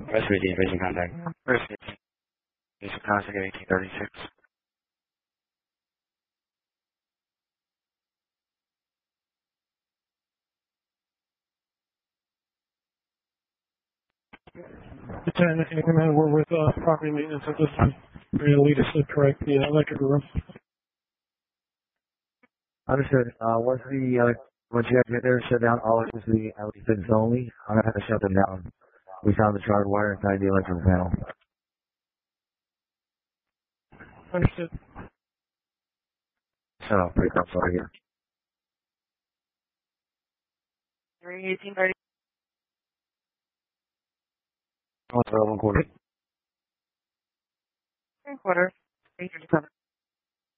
Press 15, facing contact. Press 15, facing contact at 1836. Lieutenant Ingerman, we're with property maintenance at this time. We're going to lead us to correct the electrical room. Understood. Once you guys get there, shut down all electricity outlets only. I'm going to have to shut them down. We found the charred wire inside the electrical panel. Understood. Shut off, break up, sorry here. 1830. What's the 1 quarter? 3 quarter. 837.